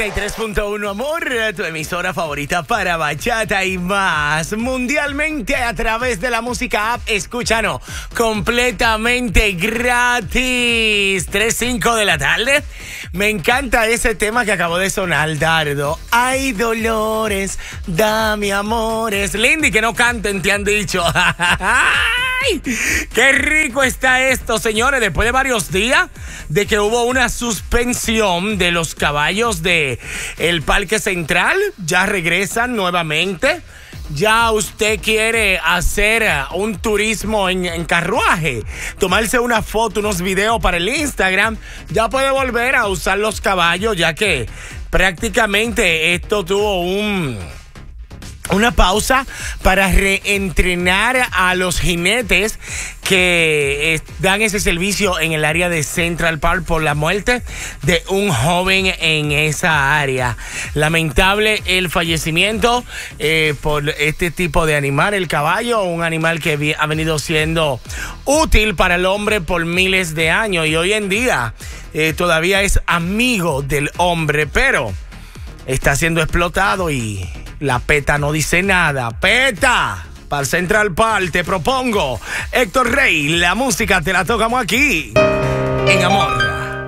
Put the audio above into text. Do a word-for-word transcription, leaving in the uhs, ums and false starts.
y tres punto uno Amor, tu emisora favorita para bachata y más. Mundialmente a través de la música app, escúchanos completamente gratis. tres cinco de la tarde. Me encanta ese tema que acabó de sonar, Dardo. Ay, Dolores, dame amores. Lindy, que no canten, te han dicho. ¡Ay! ¡Qué rico está esto, señores! Después de varios días de que hubo una suspensión de los caballos de el Parque Central, ya regresan nuevamente. Ya usted quiere hacer un turismo en, en carruaje, tomarse una foto, unos videos para el Instagram, ya puede volver a usar los caballos, ya que prácticamente esto tuvo un... una pausa para reentrenar a los jinetes que eh, dan ese servicio en el área de Central Park por la muerte de un joven en esa área. Lamentable el fallecimiento eh, por este tipo de animal, el caballo, un animal que vi- ha venido siendo útil para el hombre por miles de años y hoy en día eh, todavía es amigo del hombre, pero está siendo explotado y la PETA no dice nada. PETA, para el Central Park te propongo Héctor Rey, la música te la tocamos aquí en Amor.